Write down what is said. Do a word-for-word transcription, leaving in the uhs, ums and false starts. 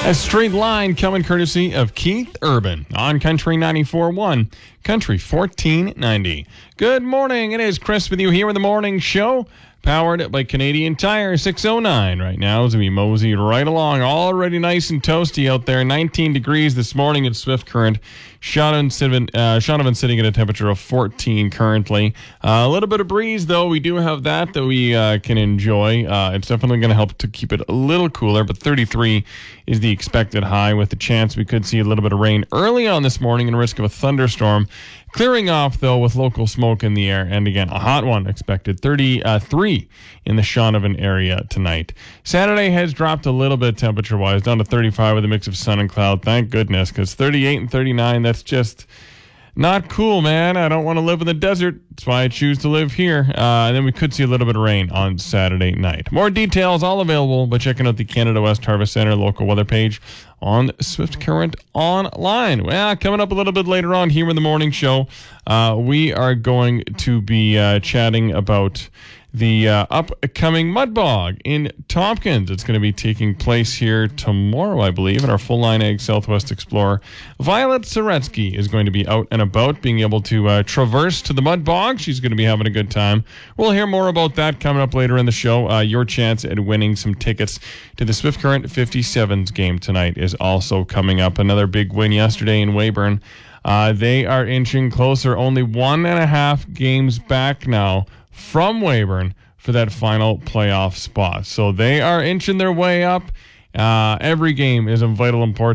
A straight line coming courtesy of Keith Urban on Country ninety-four point one, Country fourteen ninety. Good morning. It is Chris with you here in the morning show, powered by Canadian Tire. Six oh nine right now as we mosey right along. Already nice and toasty out there. nineteen degrees this morning at Swift Current. Shaunavon, uh, Shaunavon sitting at a temperature of fourteen currently. Uh, a little bit of breeze, though. We do have that that we uh, can enjoy. Uh, it's definitely going to help to keep it a little cooler, but thirty-three is the expected high, with the chance we could see a little bit of rain early on this morning and risk of a thunderstorm. Clearing off, though, with local smoke in the air. And again, a hot one expected. thirty-three in the Shaunavon area tonight. Saturday has dropped a little bit temperature-wise, down to thirty-five with a mix of sun and cloud. Thank goodness, because thirty-eight and thirty-nine, that's just not cool, man. I don't want to live in the desert. That's why I choose to live here. Uh, and then we could see a little bit of rain on Saturday night. More details all available by checking out the Canada West Harvest Center local weather page on Swift Current Online. Well, coming up a little bit later on here in the morning show, uh, we are going to be uh, chatting about the uh, upcoming Mud Bog in Tompkins. It's going to be taking place here tomorrow, I believe, and our Full Line Ag Southwest Explorer, Violet Soretsky, is going to be out and about, being able to uh, traverse to the Mud Bog. She's going to be having a good time. We'll hear more about that coming up later in the show. Uh, your chance at winning some tickets to the Swift Current fifty-sevens game tonight is also coming up. Another big win yesterday in Weyburn. Uh, they are inching closer, only one and a half games back now from Weyburn for that final playoff spot. So they are inching their way up. Uh, every game is of vital importance.